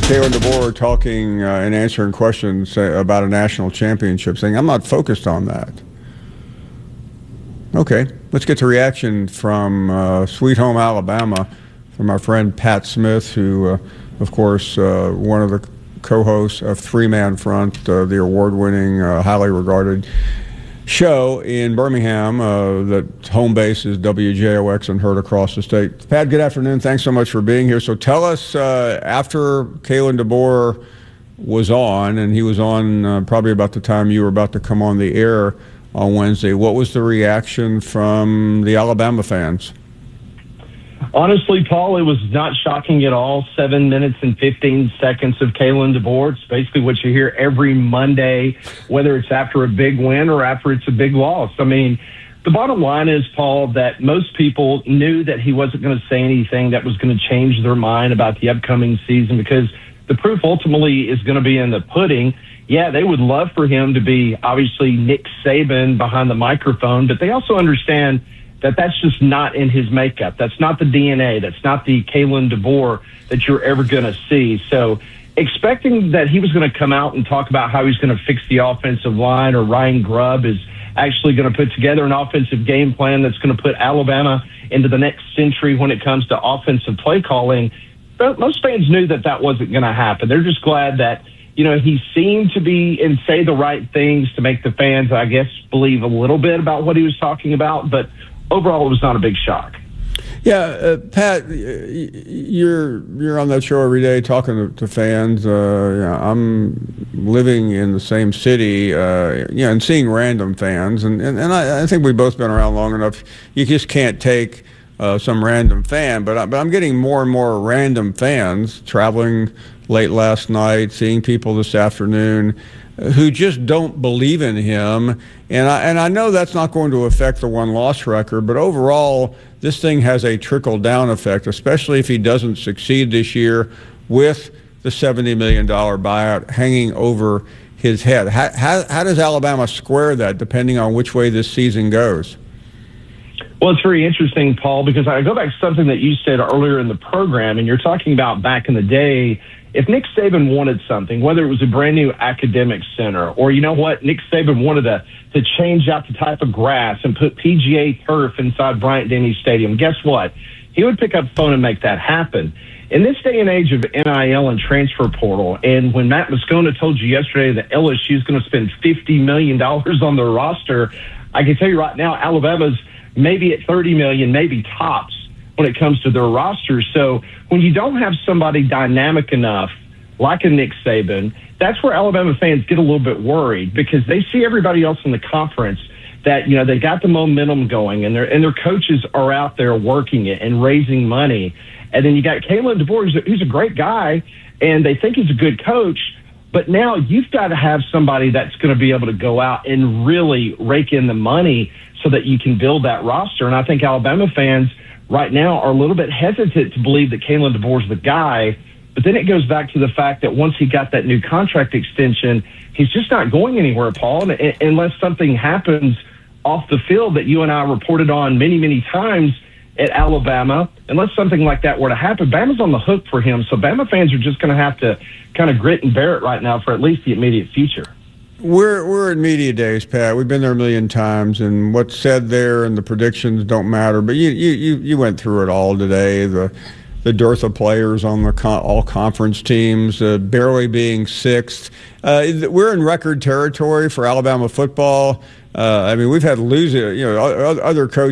Kalen DeBoer talking and answering questions about a national championship, saying, I'm not focused on that. Okay, let's get to reaction from Sweet Home Alabama, from our friend Pat Smith, who, of course, one of the co-hosts of Three Man Front, the award-winning, highly regarded show in Birmingham. That home base is WJOX and heard across the state. Pat, good afternoon. Thanks so much for being here. So tell us, after Kalen DeBoer was on, and he was on probably about the time you were about to come on the air on Wednesday, what was the reaction from the Alabama fans? Honestly, Paul, it was not shocking at all. 7 minutes and 15 seconds of Kalen DeBoer. It's basically what you hear every Monday, whether it's after a big win or after it's a big loss. I mean, the bottom line is, Paul, that most people knew that he wasn't going to say anything that was going to change their mind about the upcoming season, because the proof ultimately is going to be in the pudding. Yeah, they would love for him to be, obviously, Nick Saban behind the microphone, but they also understand that that's just not in his makeup. That's not the DNA. That's not the Kalen DeBoer that you're ever going to see. So expecting that he was going to come out and talk about how he's going to fix the offensive line, or Ryan Grubb is actually going to put together an offensive game plan that's going to put Alabama into the next century when it comes to offensive play calling, but most fans knew that that wasn't going to happen. They're just glad that, you know, he seemed to be and say the right things to make the fans, I guess, believe a little bit about what he was talking about. But overall, it was not a big shock. Yeah, Pat, you're on that show every day talking to fans. I'm living in the same city, and seeing random fans, and I think we've both been around long enough. You just can't take some random fan, but I'm getting more and more random fans traveling late last night, seeing people this afternoon who just don't believe in him. And I know that's not going to affect the one-loss record, but overall, this thing has a trickle-down effect, especially if he doesn't succeed this year with the $70 million buyout hanging over his head. How does Alabama square that, depending on which way this season goes? Well, it's very interesting, Paul, because I go back to something that you said earlier in the program, and you're talking about back in the day, if Nick Saban wanted something, whether it was a brand new academic center, or, you know what, Nick Saban wanted to change out the type of grass and put PGA turf inside Bryant-Denny Stadium, guess what? He would pick up the phone and make that happen. In this day and age of NIL and transfer portal, and when Matt Moscona told you yesterday that LSU is going to spend $50 million on their roster, I can tell you right now, Alabama's maybe at $30 million, maybe tops, when it comes to their roster. So when you don't have somebody dynamic enough, like a Nick Saban, that's where Alabama fans get a little bit worried, because they see everybody else in the conference that, you know, they got the momentum going, and their coaches are out there working it and raising money. And then you got Kalen DeBoer, who's a great guy, and they think he's a good coach. But now you've got to have somebody that's going to be able to go out and really rake in the money so that you can build that roster. And I think Alabama fans right now are a little bit hesitant to believe that Kalen DeBoer's the guy. But then it goes back to the fact that once he got that new contract extension, he's just not going anywhere, Paul, unless something happens off the field that you and I reported on many, many times at Alabama. Unless something like that were to happen, Bama's on the hook for him. So Bama fans are just going to have to kind of grit and bear it right now for at least the immediate future. We're in media days, Pat. We've been there a million times, and what's said there and the predictions don't matter. But you went through it all today. The dearth of players on the all-conference teams, barely being sixth. We're in record territory for Alabama football. I mean, we've had losing, other coaches.